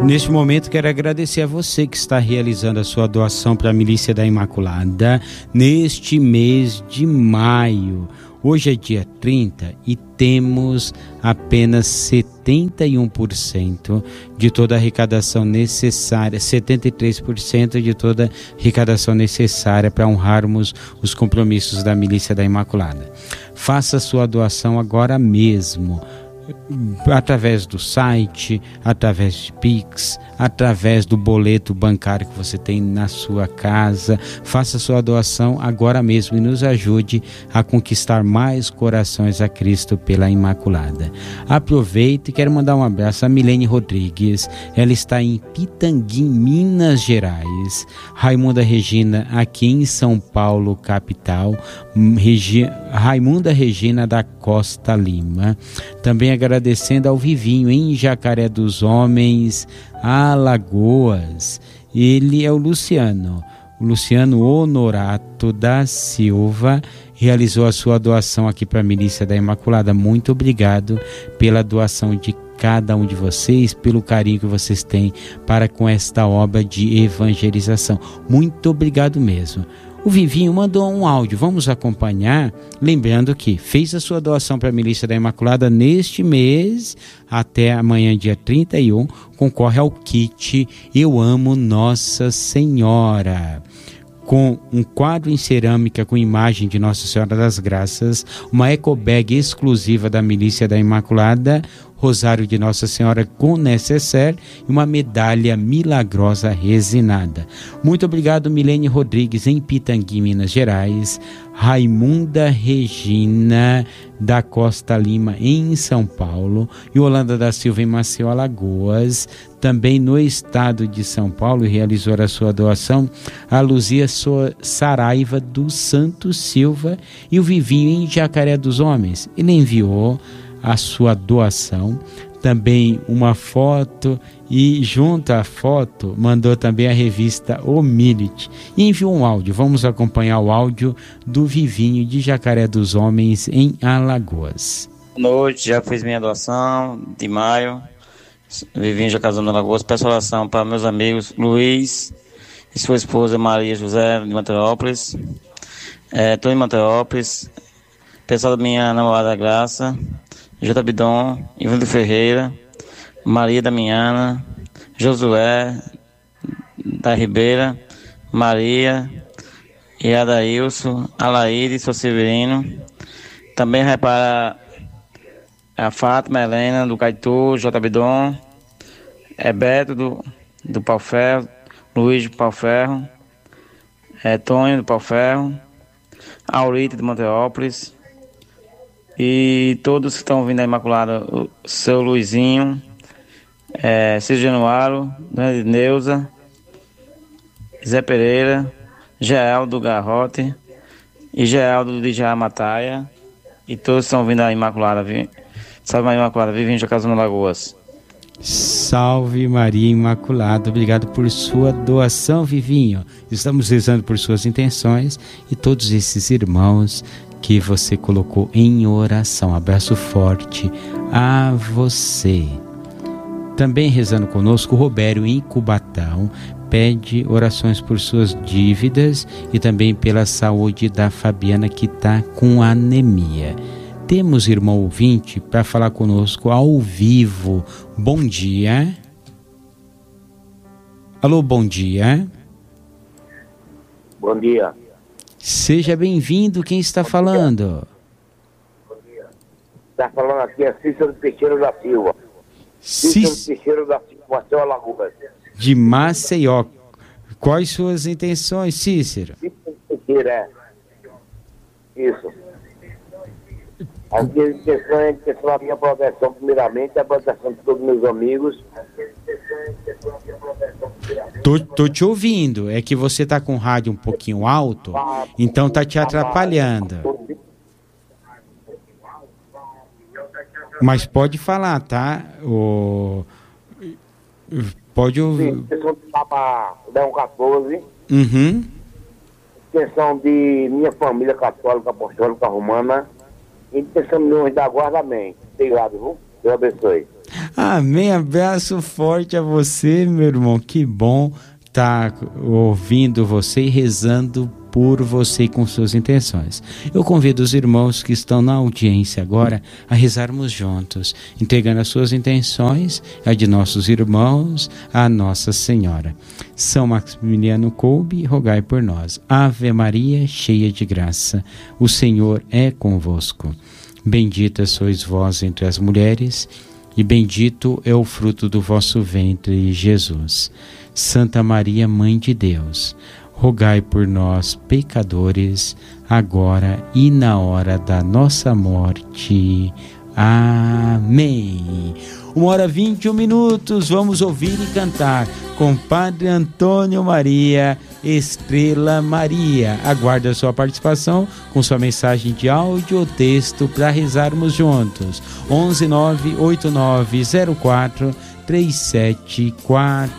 Neste momento quero agradecer a você que está realizando a sua doação para a Milícia da Imaculada neste mês de maio. Hoje é dia 30 e temos apenas 71% de toda a arrecadação necessária, 73% de toda a arrecadação necessária para honrarmos os compromissos da Milícia da Imaculada. Faça a sua doação agora mesmo, através do site, através de Pix, através do boleto bancário que você tem na sua casa. Faça sua doação agora mesmo e nos ajude a conquistar mais corações a Cristo pela Imaculada. Aproveite e quero mandar um abraço a Milene Rodrigues. Ela está em Pitangui, Minas Gerais. Raimunda Regina aqui em São Paulo, capital. Raimunda Regina da Costa Lima. Também agradecendo ao Vivinho em Jacaré dos Homens, Alagoas. Ele é o Luciano Honorato da Silva, realizou a sua doação aqui para a Milícia da Imaculada. Muito obrigado pela doação de cada um de vocês, pelo carinho que vocês têm para com esta obra de evangelização. Muito obrigado mesmo. O Vivinho mandou um áudio, vamos acompanhar, lembrando que fez a sua doação para a Milícia da Imaculada neste mês, até amanhã dia 31, concorre ao kit Eu Amo Nossa Senhora, com um quadro em cerâmica com imagem de Nossa Senhora das Graças, uma ecobag exclusiva da Milícia da Imaculada, rosário de Nossa Senhora com necessaire e uma medalha milagrosa resinada. Muito obrigado, Milene Rodrigues, em Pitangui, Minas Gerais. Raimunda Regina da Costa Lima, em São Paulo. E Holanda da Silva, em Maceió, Alagoas. Também no estado de São Paulo, realizou a sua doação a Luzia Saraiva dos Santos Silva e o Vivinho em Jacaré dos Homens. Ele enviou a sua doação, também uma foto, e junto à foto mandou também a revista O Milite e enviou um áudio. Vamos acompanhar o áudio do Vivinho de Jacaré dos Homens em Alagoas. Boa noite, já fiz minha doação de maio. Vivinho já casou no Alagoas. Peço oração para meus amigos Luiz e sua esposa Maria José de Manterópolis. Estou em Manterópolis. Pessoal da minha namorada Graça, J. Bidon, Ivanildo Ferreira, Maria Damiana, Josué da Ribeira, Maria e Adailson, Alaíde, Sou Severino. Também vai para a Fátima Helena do Caetu, J. Bidon, Beto do Pau Ferro, Luiz do Pau Ferro, Tonho do Pau Ferro, Aurita de Manterópolis. E todos que estão vindo da Imaculada, o seu Luizinho, Ciro Januário, Dona Neuza, Zé Pereira, Geraldo do Garrote e Geraldo de Jaramataia. E todos estão vindo da Imaculada. Salve Maria Imaculada, Vivinho de Casa no Lagoas. Salve Maria Imaculada, obrigado por sua doação, Vivinho. Estamos rezando por suas intenções e todos esses irmãos que você colocou em oração. Abraço forte a você. Também rezando conosco, o Robério em Cubatão pede orações por suas dívidas e também pela saúde da Fabiana, que está com anemia. Temos irmão ouvinte para falar conosco ao vivo. Bom dia. Alô, bom dia. Bom dia. Seja bem-vindo, quem está falando? Está falando aqui é Cícero Teixeira da Silva. Cícero Teixeira da Silva, Maceió, Alagoas. De Maceió. Quais suas intenções, Cícero? Cícero Teixeira, Isso. A minha intenção é a minha proteção, primeiramente, a proteção de todos meus amigos. Tô te ouvindo, é que você tá com o rádio um pouquinho alto, então tá te atrapalhando. Mas pode falar, tá? Pode ouvir. Sim, intenção de dar para Leão 14. Uhum. Intenção de minha família católica, apostólica, romana. Intenção de da guarda, amém. Obrigado, viu? Deus abençoe. Amém. Abraço forte a você, meu irmão. Que bom estar ouvindo você e rezando por você com suas intenções. Eu convido os irmãos que estão na audiência agora a rezarmos juntos, entregando as suas intenções, a de nossos irmãos, a Nossa Senhora. São Maximiliano Kolbe, rogai por nós. Ave Maria, cheia de graça, o Senhor é convosco. Bendita sois vós entre as mulheres, e bendito é o fruto do vosso ventre, Jesus. Santa Maria, Mãe de Deus, rogai por nós, pecadores, agora e na hora da nossa morte. Amém. 1h21, vamos ouvir e cantar com Padre Antônio Maria, Estrela Maria. Aguarde a sua participação com sua mensagem de áudio ou texto para rezarmos juntos. 11 98904 3749.